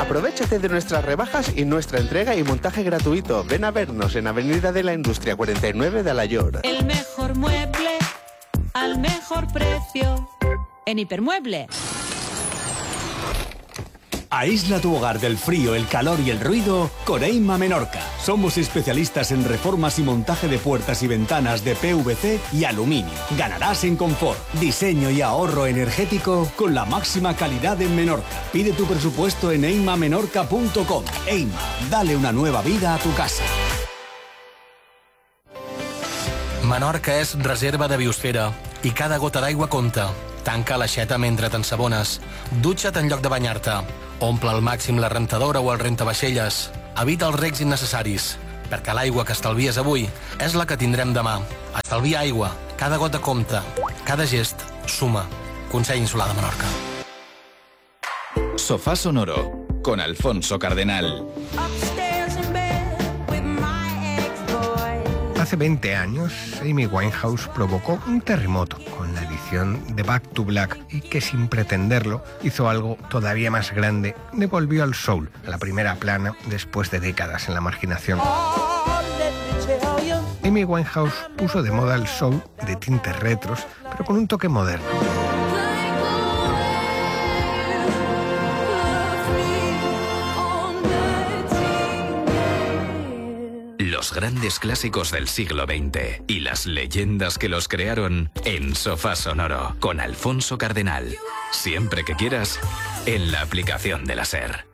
Aprovechate de nuestras rebajas y nuestra entrega y montaje gratuito. Ven a vernos en Avenida de la Industria 49 de Alayor. El mejor mueble al mejor precio en Hipermueble. Aísla tu hogar del frío, el calor y el ruido con Eima Menorca. Somos especialistas en reformas y montaje de puertas y ventanas de PVC y aluminio. Ganarás en confort, diseño y ahorro energético con la máxima calidad en Menorca. Pide tu presupuesto en eimamenorca.com. Eima, dale una nueva vida a tu casa. Menorca és reserva de biosfera i cada gota d'aigua compta. Tanca l'aixeta mentre t'ensabones. Dutxa't en lloc de banyar-te. Omple al màxim la rentadora o el rentavaixelles. Evita els regs innecessaris, perquè l'aigua que estalvies avui és la que tindrem demà. Estalvia aigua. Cada gota compta. Cada gest suma. Consell Insular de Menorca. Sofá Sonoro, con Alfonso Cardenal. Hace 20 años, Amy Winehouse provocó un terremoto con la edición de Back to Black y que sin pretenderlo hizo algo todavía más grande, devolvió al soul a la primera plana después de décadas en la marginación. Amy Winehouse puso de moda el soul de tintes retros, pero con un toque moderno. Los grandes clásicos del siglo XX y las leyendas que los crearon en Sofá Sonoro con Alfonso Cardenal. Siempre que quieras, en la aplicación de la SER.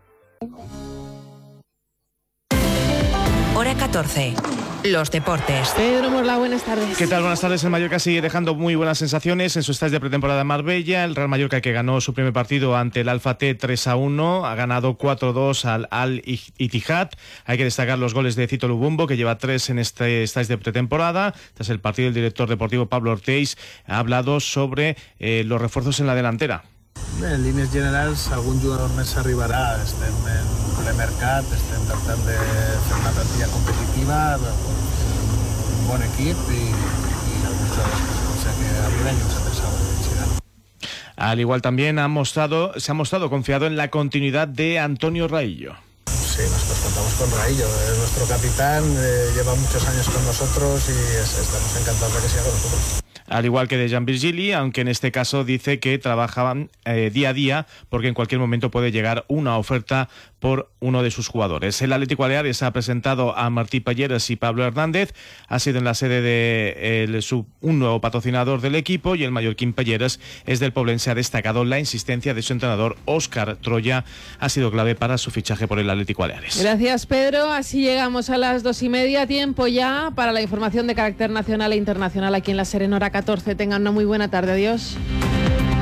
Hora 14. Los deportes. Pedro Morla, buenas tardes. ¿Qué tal? Buenas tardes. El Mallorca sigue dejando muy buenas sensaciones en su stage de pretemporada en Marbella. El Real Mallorca, que ganó su primer partido ante el Al-Fateh 3-1, ha ganado 4-2 al Al-Ittihad. Hay que destacar los goles de Cito Lubumbo, que lleva 3 en este stage de pretemporada. Tras el partido, el director deportivo Pablo Ortiz ha hablado sobre los refuerzos en la delantera. En línies generals, algun jugador més arribarà. Estem en ple mercat, estem tractant de fer una plantilla competitiva, un bon equip i alguns jugadors que pot ser que arriben i uns altres seran. Al igual también se ha mostrado confiado en la continuidad de Antonio Raillo. Sí, nosotros contamos con Raillo, es nuestro capitán, lleva muchos años con nosotros y estamos encantados de que siga con nosotros. Al igual que de Jean Virgili, aunque en este caso dice que trabajaban día a día porque en cualquier momento puede llegar una oferta por uno de sus jugadores. El Atlético Baleares ha presentado a Martí Palleras y Pablo Hernández. Ha sido en la sede de un nuevo patrocinador del equipo, y el mallorquín Palleras es del Poblense. Ha destacado la insistencia de su entrenador Óscar Troya. Ha sido clave para su fichaje por el Atlético Baleares. Gracias, Pedro. Así llegamos a las 2:30. Tiempo ya para la información de carácter nacional e internacional aquí en la SER en Hora 14. Tengan una muy buena tarde. Adiós.